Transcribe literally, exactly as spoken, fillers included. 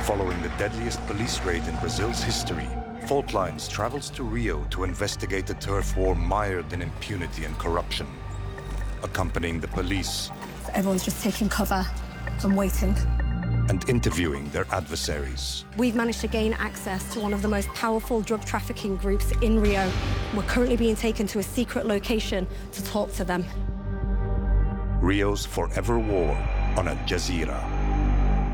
Following the deadliest police raid in Brazil's history, Fault Lines travels to Rio to investigate a turf war mired in impunity and corruption. Accompanying the police... Everyone's just taking cover and waiting. And interviewing their adversaries. We've managed to gain access to one of the most powerful drug trafficking groups in Rio. We're currently being taken to a secret location to talk to them. Rio's forever war on Al Jazeera.